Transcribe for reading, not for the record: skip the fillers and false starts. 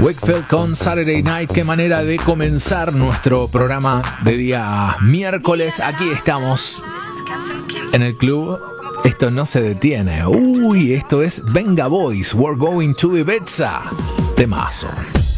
Wakefield con Saturday Night. Qué manera de comenzar nuestro programa de día miércoles. Aquí estamos en el club. Esto no se detiene. Uy, esto es Venga Boys. We're going to Ibiza. Temazo.